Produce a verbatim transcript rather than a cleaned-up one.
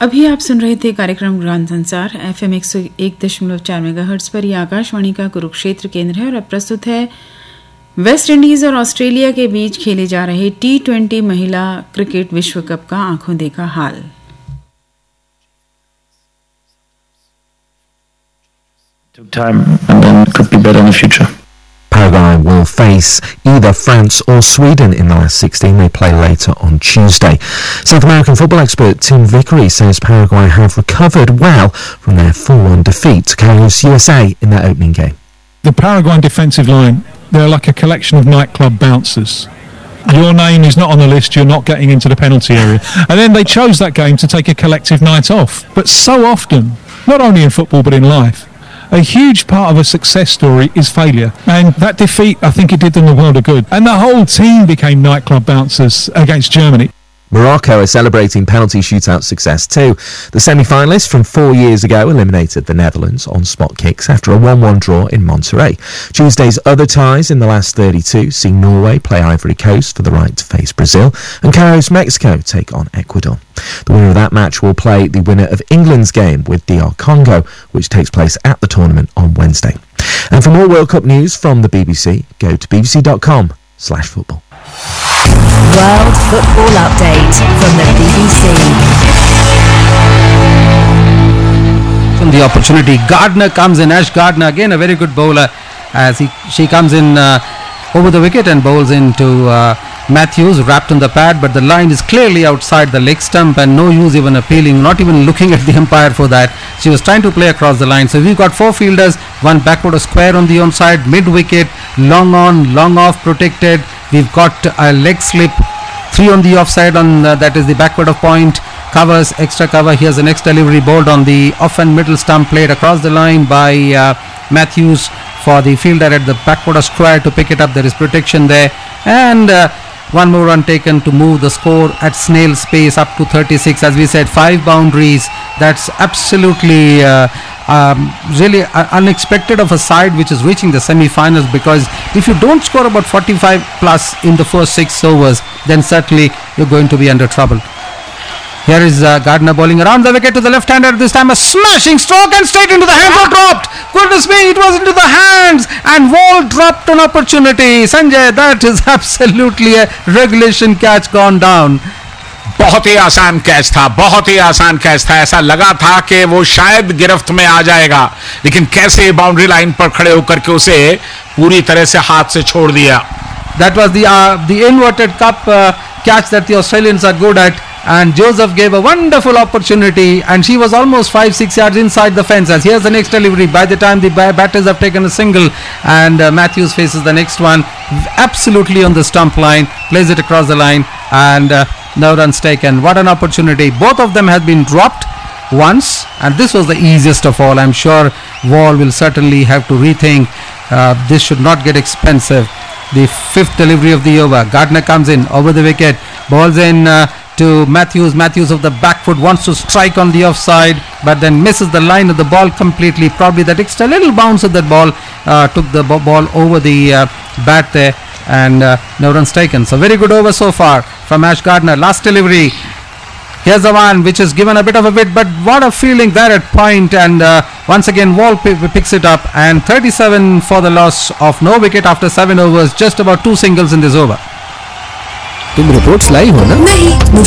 अभी आप सुन रहे थे कार्यक्रम ज्ञान संसार एफएम एक सौ एक दशमलव चार मेगाहर्ट्ज पर। यह आकाशवाणी का कुरुक्षेत्र केंद्र है और अब प्रस्तुत है वेस्ट इंडीज और ऑस्ट्रेलिया के बीच खेले जा रहे टी ट्वेंटी महिला क्रिकेट विश्व कप का आंखों देखा हाल। Took time and then could be better in the future. Paraguay will face either France or Sweden in the last sixteen. They play later on Tuesday. South American football expert Tim Vickery says Paraguay have recovered well from their four one defeat to Carlos U S A in their opening game. The Paraguayan defensive line, they're like a collection of nightclub bouncers. Your name is not on the list, you're not getting into the penalty area. And then they chose that game to take a collective night off. But so often, not only in football but in life, a huge part of a success story is failure. And that defeat, I think it did them the world of good. And the whole team became nightclub bouncers against Germany. Morocco are celebrating penalty shootout success too. The semi-finalists from four years ago eliminated the Netherlands on spot kicks after a one one draw in Monterrey. Tuesday's other ties in the last thirty-two see Norway play Ivory Coast for the right to face Brazil and co-host Mexico take on Ecuador. The winner of that match will play the winner of England's game with D R Congo, which takes place at the tournament on Wednesday. And for more World Cup news from the B B C, go to bbc.com slash football. World Football Update from the B B C. From the opportunity, Gardner comes in. Ash Gardner, again a very good bowler, as he she comes in uh, over the wicket and bowls into uh, Matthews, wrapped on the pad, but the line is clearly outside the leg stump and no use even appealing, not even looking at the umpire for that. She was trying to play across the line. So we've got four fielders, one backward, a square on the onside, mid wicket, long on, long off, protected. We've got a leg slip, three on the offside, on uh, that is the backward of point, covers, extra cover. Here's the next delivery, bowled on the off and middle stump, played across the line by uh, Matthews for the fielder at the backward of square to pick it up. There is protection there, and uh, one more run taken to move the score at snail's pace up to thirty-six. As we said, five boundaries. That's absolutely uh, um, really uh, unexpected of a side which is reaching the semi-finals, because if you don't score about forty-five plus in the first six overs, then certainly you're going to be under trouble. Here is uh, Gardner bowling around the wicket to the left-hander. This time a smashing stroke and straight into the hands. Wall dropped. Goodness me, it was into the hands. And Wall dropped an opportunity. Sanjay, that is absolutely a regulation catch gone down. बहुत ही आसान catch था, बहुत ही आसान catch था. ऐसा लगा था कि वो शायद गिरफ्त में आ जाएगा, लेकिन कैसे बाउंड्री लाइन पर खड़े होकर के उसे पूरी तरह से हाथ से छोड़ दिया. That was the uh, the inverted cup uh, catch that the Australians are good at. And Joseph gave a wonderful opportunity, and she was almost five six yards inside the fence. As here's the next delivery. By the time the batters have taken a single, and uh, Matthews faces the next one, absolutely on the stump line, plays it across the line, and uh, no runs taken. What an opportunity. Both of them have been dropped once, and this was the easiest of all. I'm sure Wall will certainly have to rethink. Uh, this should not get expensive. The fifth delivery of the over. Gardner comes in over the wicket, balls in uh, to Matthews. Matthews of the back foot wants to strike on the offside, but then misses the line of the ball completely. Probably that extra little bounce of that ball uh, took the b- ball over the uh, bat there, and uh, no runs taken. So very good over so far from Ash Gardner. Last delivery. Here's the one which is given a bit of a bit, but what a feeling there at point, and uh, once again Wall p- picks it up, and thirty-seven for the loss of no wicket after seven overs, just about two singles in this over. तुम reports लाई हो ना? नहीं.